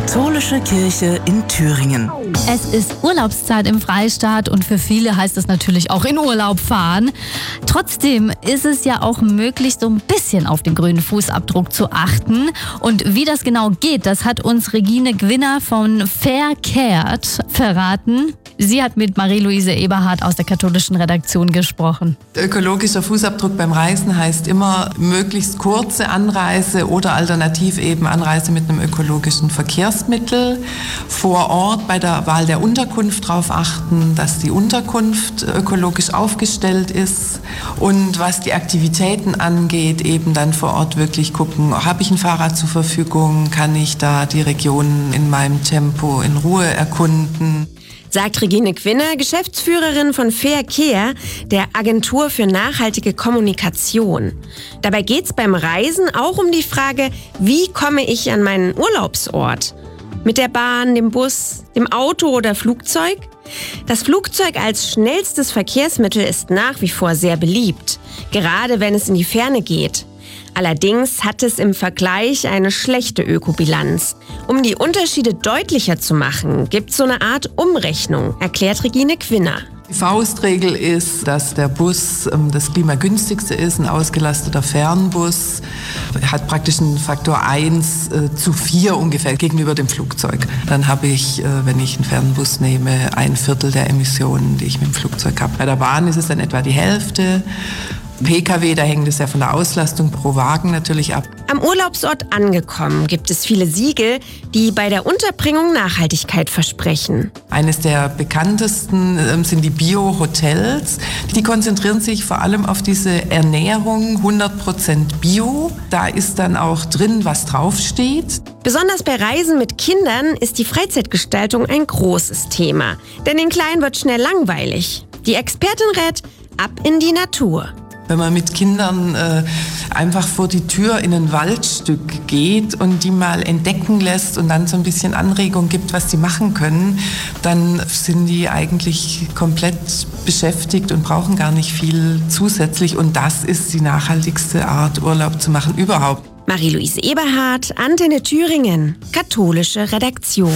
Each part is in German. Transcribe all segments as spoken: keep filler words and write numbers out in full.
Katholische Kirche in Thüringen. Es ist Urlaubszeit im Freistaat und für viele heißt es natürlich auch in Urlaub fahren. Trotzdem ist es ja auch möglich, so ein bisschen auf den grünen Fußabdruck zu achten. Und wie das genau geht, das hat uns Regine Gwinner von Verkehrt verraten. Sie hat mit Marie-Louise Eberhardt aus der katholischen Redaktion gesprochen. Ökologischer Fußabdruck beim Reisen heißt immer möglichst kurze Anreise oder alternativ eben Anreise mit einem ökologischen Verkehrsmittel. Vor Ort bei der Wahl der Unterkunft darauf achten, dass die Unterkunft ökologisch aufgestellt ist. Und was die Aktivitäten angeht, eben dann vor Ort wirklich gucken, habe ich ein Fahrrad zur Verfügung, kann ich da die Region in meinem Tempo in Ruhe erkunden. Sagt Regine Gwinner, Geschäftsführerin von Verkehr, der Agentur für nachhaltige Kommunikation. Dabei geht's beim Reisen auch um die Frage, wie komme ich an meinen Urlaubsort? Mit der Bahn, dem Bus, dem Auto oder Flugzeug? Das Flugzeug als schnellstes Verkehrsmittel ist nach wie vor sehr beliebt, gerade wenn es in die Ferne geht. Allerdings hat es im Vergleich eine schlechte Ökobilanz. Um die Unterschiede deutlicher zu machen, gibt es so eine Art Umrechnung, erklärt Regine Gwinner. Die Faustregel ist, dass der Bus ähm, das klimagünstigste ist. Ein ausgelasteter Fernbus hat praktisch einen Faktor eins äh, zu vier ungefähr gegenüber dem Flugzeug. Dann habe ich, äh, wenn ich einen Fernbus nehme, ein Viertel der Emissionen, die ich mit dem Flugzeug habe. Bei der Bahn ist es dann etwa die Hälfte. P K W, da hängt es ja von der Auslastung pro Wagen natürlich ab. Am Urlaubsort angekommen gibt es viele Siegel, die bei der Unterbringung Nachhaltigkeit versprechen. Eines der bekanntesten äh, sind die Bio-Hotels. Die konzentrieren sich vor allem auf diese Ernährung, hundert Prozent Bio. Da ist dann auch drin, was draufsteht. Besonders bei Reisen mit Kindern ist die Freizeitgestaltung ein großes Thema. Denn den Kleinen wird schnell langweilig. Die Expertin rät, ab in die Natur. Wenn man mit Kindern äh, einfach vor die Tür in ein Waldstück geht und die mal entdecken lässt und dann so ein bisschen Anregung gibt, was sie machen können, dann sind die eigentlich komplett beschäftigt und brauchen gar nicht viel zusätzlich. Und das ist die nachhaltigste Art, Urlaub zu machen überhaupt. Marie-Louise Eberhardt, Antenne Thüringen, katholische Redaktion.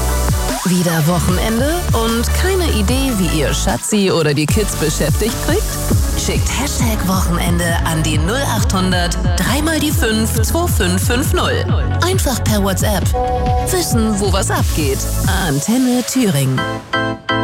Wieder Wochenende und keine Idee, wie ihr Schatzi oder die Kids beschäftigt kriegt? Schickt Hashtag Wochenende an die null acht hundert drei mal die fünf zwei fünf fünf null. Einfach per WhatsApp. Wissen, wo was abgeht. Antenne Thüringen.